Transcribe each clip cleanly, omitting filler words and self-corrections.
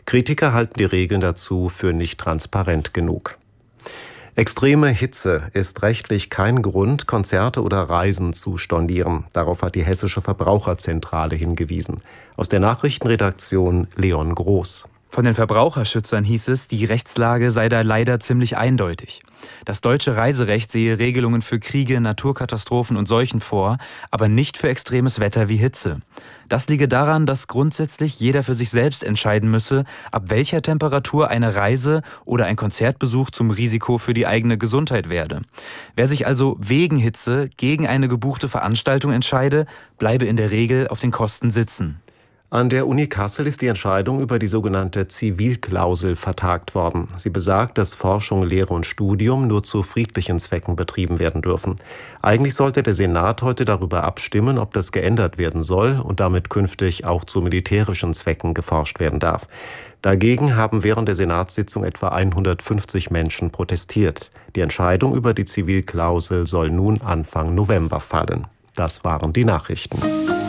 Kritiker halten die Regeln dazu für nicht transparent genug. Extreme Hitze ist rechtlich kein Grund, Konzerte oder Reisen zu stornieren. Darauf hat die Hessische Verbraucherzentrale hingewiesen. Aus der Nachrichtenredaktion Leon Groß. Von den Verbraucherschützern hieß es, die Rechtslage sei da leider ziemlich eindeutig. Das deutsche Reiserecht sehe Regelungen für Kriege, Naturkatastrophen und Seuchen vor, aber nicht für extremes Wetter wie Hitze. Das liege daran, dass grundsätzlich jeder für sich selbst entscheiden müsse, ab welcher Temperatur eine Reise oder ein Konzertbesuch zum Risiko für die eigene Gesundheit werde. Wer sich also wegen Hitze gegen eine gebuchte Veranstaltung entscheide, bleibe in der Regel auf den Kosten sitzen. An der Uni Kassel ist die Entscheidung über die sogenannte Zivilklausel vertagt worden. Sie besagt, dass Forschung, Lehre und Studium nur zu friedlichen Zwecken betrieben werden dürfen. Eigentlich sollte der Senat heute darüber abstimmen, ob das geändert werden soll und damit künftig auch zu militärischen Zwecken geforscht werden darf. Dagegen haben während der Senatssitzung etwa 150 Menschen protestiert. Die Entscheidung über die Zivilklausel soll nun Anfang November fallen. Das waren die Nachrichten.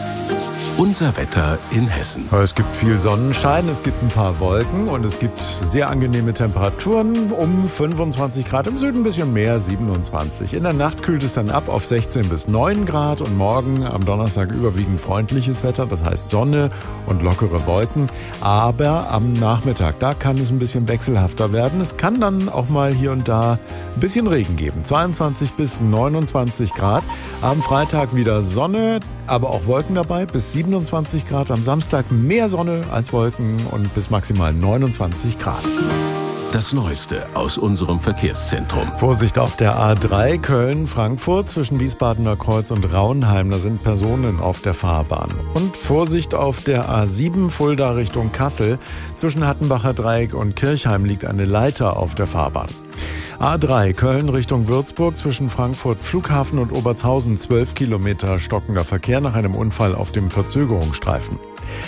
Unser Wetter in Hessen. Es gibt viel Sonnenschein, es gibt ein paar Wolken und es gibt sehr angenehme Temperaturen. Um 25 Grad, im Süden ein bisschen mehr, 27. In der Nacht kühlt es dann ab auf 16 bis 9 Grad und morgen am Donnerstag überwiegend freundliches Wetter, das heißt Sonne und lockere Wolken. Aber am Nachmittag, da kann es ein bisschen wechselhafter werden. Es kann dann auch mal hier und da ein bisschen Regen geben. 22 bis 29 Grad. Am Freitag wieder Sonne, aber auch Wolken dabei, bis 27 Grad. Am Samstag mehr Sonne als Wolken und bis maximal 29 Grad. Das Neueste aus unserem Verkehrszentrum. Vorsicht auf der A3 Köln-Frankfurt zwischen Wiesbadener Kreuz und Raunheim. Da sind Personen auf der Fahrbahn. Und Vorsicht auf der A7 Fulda Richtung Kassel. Zwischen Hattenbacher Dreieck und Kirchheim liegt eine Leiter auf der Fahrbahn. A3 Köln Richtung Würzburg zwischen Frankfurt Flughafen und Obertshausen 12 Kilometer stockender Verkehr nach einem Unfall auf dem Verzögerungsstreifen.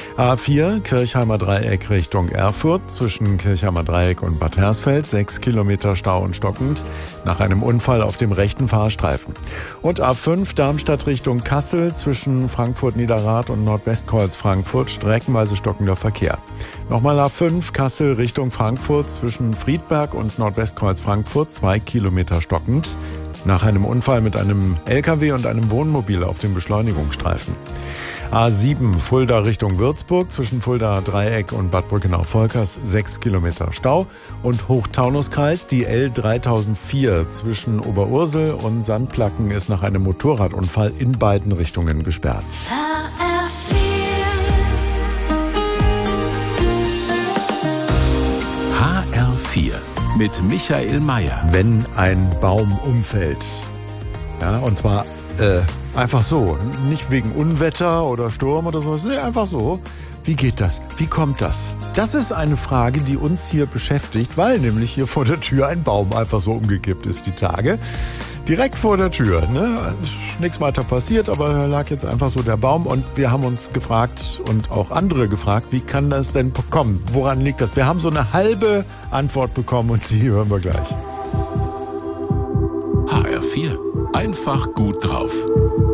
A4 Kirchheimer Dreieck Richtung Erfurt zwischen Kirchheimer Dreieck und Bad Hersfeld 6 Kilometer Stau und stockend nach einem Unfall auf dem rechten Fahrstreifen. Und A5 Darmstadt Richtung Kassel zwischen Frankfurt Niederrad und Nordwestkreuz Frankfurt streckenweise stockender Verkehr. Nochmal A5 Kassel Richtung Frankfurt zwischen Friedberg und Nordwestkreuz Frankfurt 2 Kilometer stockend nach einem Unfall mit einem LKW und einem Wohnmobil auf dem Beschleunigungsstreifen. A7 Fulda Richtung Würzburg zwischen Fulda Dreieck und Bad Brückenau-Volkers 6 Kilometer Stau. Und Hochtaunuskreis die L3004 zwischen Oberursel und Sandplacken ist nach einem Motorradunfall in beiden Richtungen gesperrt. HR4 mit Michael Mayer. Wenn ein Baum umfällt, ja, und zwar einfach so, nicht wegen Unwetter oder Sturm oder sowas, nee, einfach so. Wie geht das? Wie kommt das? Das ist eine Frage, die uns hier beschäftigt, weil nämlich hier vor der Tür ein Baum einfach so umgekippt ist die Tage. Direkt vor der Tür, ne? Nichts weiter passiert, aber da lag jetzt einfach so der Baum und wir haben uns gefragt und auch andere gefragt, wie kann das denn kommen? Woran liegt das? Wir haben so eine halbe Antwort bekommen und die hören wir gleich. HR4. Einfach gut drauf.